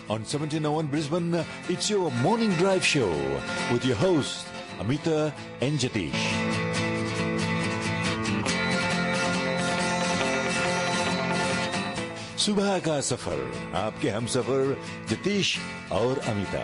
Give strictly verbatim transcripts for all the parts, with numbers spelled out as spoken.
On seventeen oh one Brisbane, it's your morning drive show with your hosts, Amita and Jatish. सुबह का सफर आपके हम सफर जतीश और अमिता।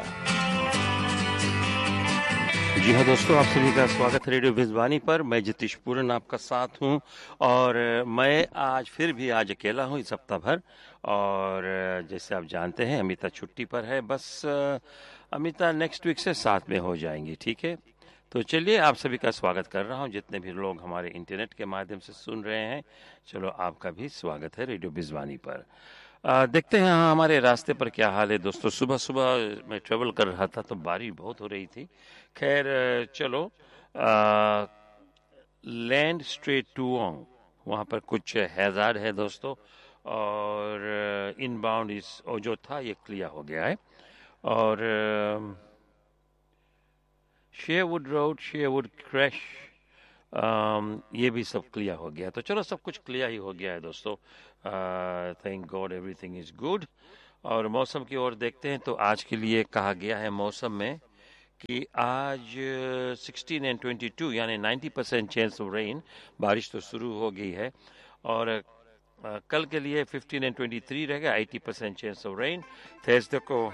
जी हाँ दोस्तों, आप सभी का स्वागत है रेडियो भिजवानी पर। मैं जतीश पूरन आपका साथ हूँ और मैं आज फिर भी आज अकेला हूँ इस हफ्ता भर। और जैसे आप जानते हैं अमिता छुट्टी पर है, बस अमिता नेक्स्ट वीक से साथ में हो जाएंगी। ठीक है, तो चलिए आप सभी का स्वागत कर रहा हूँ, जितने भी लोग हमारे इंटरनेट के माध्यम से सुन रहे हैं। चलो आपका भी स्वागत है रेडियो भिजवानी पर। आ, देखते हैं हाँ हमारे रास्ते पर क्या हाल है दोस्तों। सुबह सुबह मैं ट्रेवल कर रहा था तो बारिश बहुत हो रही थी। खैर चलो, आ, लैंड स्ट्रेट टुओंग वहाँ पर कुछ हैजार्ड है दोस्तों, और इनबाउंड इस जो था ये क्लियर हो गया है। और शेयरवुड रोड, शेयरवुड क्रैश, ये भी सब क्लियर हो गया। तो चलो सब कुछ क्लियर ही हो गया है दोस्तों। Thank God everything is good. और मौसम की ओर देखते हैं तो आज के लिए कहा गया है मौसम में कि आज सिक्सटीन एंड ट्वेंटी टू यानी ninety percent chance of rain, बारिश तो शुरू हो गई है। और uh, कल के लिए फिफ्टीन एंड ट्वेंटी थ्री रहेगा, eighty percent chance of rain. Thursday को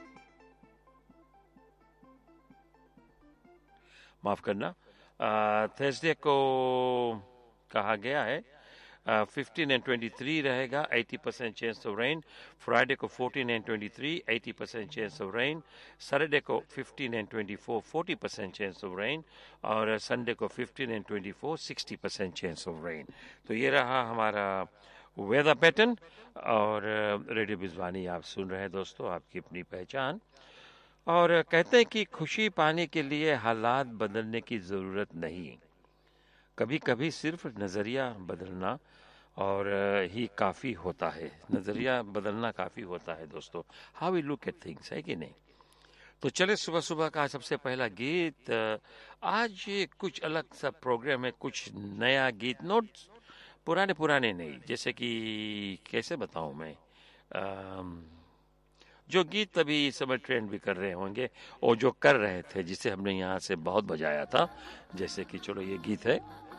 माफ करना, थर्सडे को कहा गया है फिफ्टीन एंड ट्वेंटी थ्री रहेगा, eighty percent chance of rain. Friday को fourteen and twenty three, eighty percent chance of rain. Saturday को fifteen and twenty four, forty percent chance of rain. और संडे को fifteen and twenty four, sixty percent chance of rain. तो ये रहा हमारा weather pattern. और radio भिजवानी आप सुन रहे हैं दोस्तों, आपकी अपनी पहचान। और कहते हैं कि खुशी पाने के लिए हालात बदलने की ज़रूरत नहीं, कभी कभी सिर्फ नज़रिया बदलना और ही काफ़ी होता है। नज़रिया बदलना काफ़ी होता है दोस्तों। How we look at things, है कि नहीं। तो चले सुबह सुबह का सबसे पहला गीत। आज कुछ अलग सा प्रोग्राम है, कुछ नया गीत, नोट पुराने पुराने नहीं। जैसे कि कैसे बताऊं मैं, आम, जो गीत अभी इस समय ट्रेंड भी कर रहे होंगे और जो कर रहे थे, जिसे हमने यहाँ से बहुत बजाया था। जैसे कि चलो ये गीत है